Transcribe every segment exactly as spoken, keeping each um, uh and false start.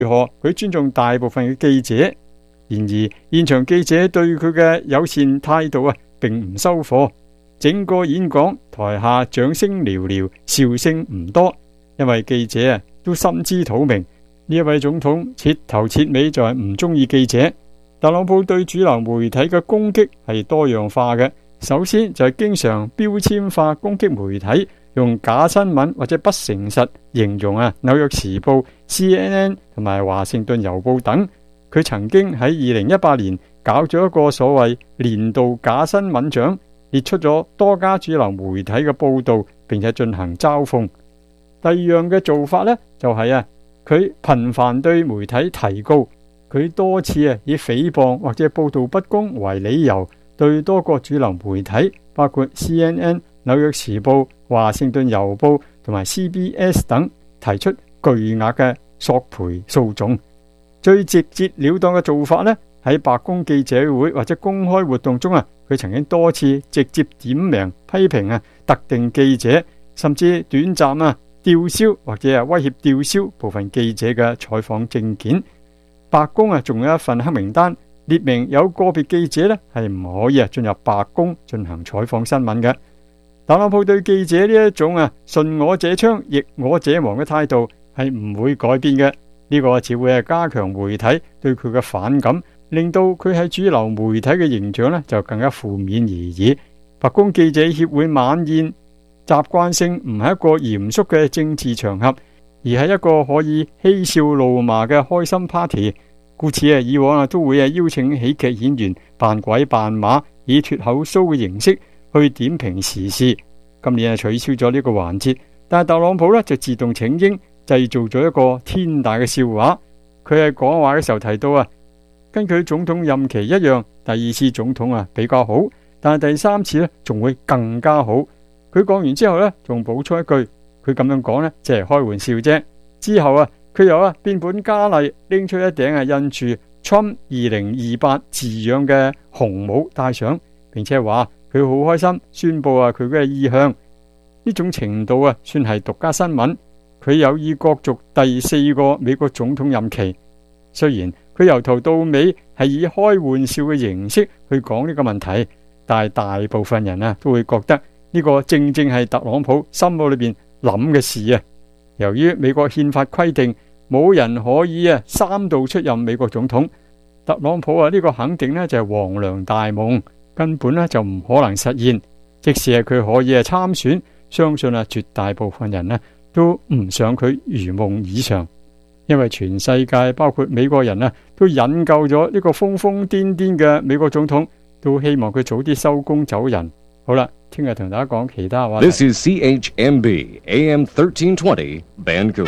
如何佢尊重大部分嘅記者。然而現場記者對佢嘅友善態度啊，並唔收貨。整個演講台下掌聲寥寥，笑聲唔多，因為記者啊都心知肚明，呢一位總統徹頭徹尾就係唔中意記者。特朗普對主流媒體嘅攻擊係多樣化嘅，首先就係經常標籤化攻擊媒體，用假新聞或者不誠實形容啊紐約時報、C N N 同埋華盛頓郵報等。佢曾經喺二零一八年搞咗一個所謂年度假新聞獎，列出咗多家主流媒體嘅報道，並且進行嘲諷。第二樣嘅做法呢，就係啊，佢頻繁對媒體提告，佢多次啊以誹謗或者報道不公為理由，對多個主流媒體，包括 C N N、紐約時報、華盛頓郵報同埋 C B S 等，提出巨額嘅索賠訴訟。最直接了當嘅做法呢，喺白宮記者會或者公開活動中啊，佢曾經多次直接點名批評啊特定記者，甚至短暫啊吊銷或者係威脅吊銷部分記者嘅採訪證件。白宮啊仲有一份黑名單，列明有個別記者呢係唔可以啊進入白宮進行採訪新聞嘅。特朗普對記者呢一種啊順我者昌逆我者亡嘅態度係唔會改變嘅。呢個只會係加強媒體對佢嘅反感，令到佢喺主流媒體嘅形象呢就更加負面而已。白宮記者協會晚宴習慣性唔係一個嚴肅嘅政治場合，而係一個可以嬉笑怒罵嘅開心 party。故此啊，以往啊都會啊邀請喜劇演員扮鬼扮馬，以脫口 show 嘅形式去點評時事。今年啊取消咗呢個環節，但係特朗普呢就自動請纓，製造咗一個天大嘅笑話。佢喺講話嘅時候提到啊，跟佢總統任期一樣，第二次總統啊比較好，但係第三次呢仲會更加好。佢講完之後呢，仲補充一句，佢咁樣講呢，即係開玩笑啫。之後啊，佢又啊變本加厲，拎出一頂啊印住 Trump 二零二八字樣嘅紅帽戴上，並且話佢好開心宣布啊佢嘅意向。呢種程度啊算係獨家新聞。佢有意角逐第四個美國總統任期，雖然佢由頭到尾係以開玩笑嘅形式去講呢個問題，但係大部分人啊都會覺得呢個正正係特朗普心裏邊諗嘅事啊。由於美國憲法規定冇人可以啊三度出任美國總統，特朗普啊呢個肯定呢就係黃粱大夢，根本呢就唔可能實現。即使係佢可以啊參選，相信啊絕大部分人呢都唔想佢如夢以償，因為全世界包括美國人啊都引咎咗呢個瘋瘋癲癲嘅美國總統，都希望佢早啲收工走人。好啦，聽日同大家講其他話題。 This is C H M B A M thirteen twenty Vancouver。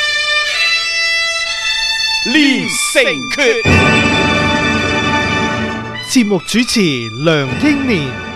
連城訣，節目主持梁英年。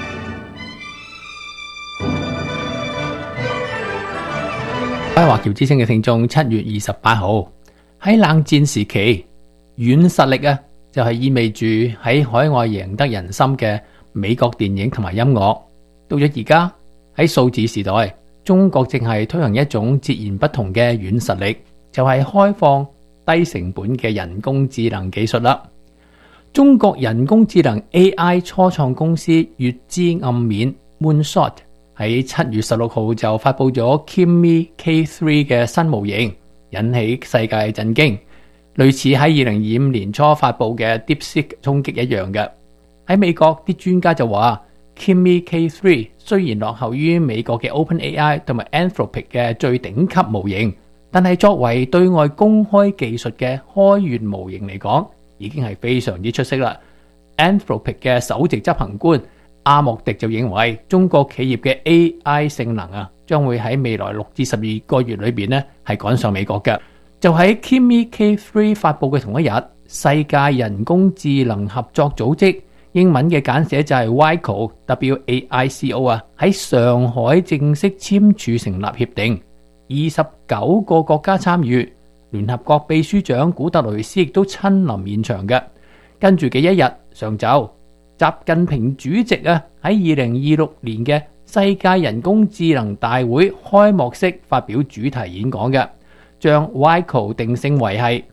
各位華僑之聲嘅聽眾，七月二十八號喺冷戰時期，軟實力啊，就係意味住喺海外贏得人心嘅美國電影同埋音樂。到咗而家喺數字時代，中國正係推行一種截然不同嘅軟實力，就係開放低成本嘅人工智能技術啦。中國人工智能 A I 初創公司月之暗面 Moonshot喺七月十六號就發佈咗 Kimi K 三 嘅新模型，引起世界震驚，類似喺二零二五年初發佈嘅 DeepSeek 衝擊一樣嘅。喺美國啲專家就話 Kimi K 三 雖然落後於美國嘅 OpenAI 同埋 Anthropic 嘅最頂級模型，但係作為對外公開技術嘅開源模型嚟講，已經係非常之出色啦。Anthropic 嘅首席執行官阿莫迪就認為，中國企業嘅 A I 性能啊，將會喺未來六至十二個月裏邊呢係趕上美國嘅。就喺 Kimi K 三 發佈嘅同一日，世界人工智能合作組織英文嘅簡寫就係 WAICO W A I C O 啊，喺上海正式簽署成立協定，二十九個國家參與，聯合國秘書長古特雷斯亦都親臨現場嘅。跟住嘅一日上晝，習近平主席啊喺二零二六年嘅世界人工智能大會開幕式發表主題演講嘅， 將 Wyco 定性為係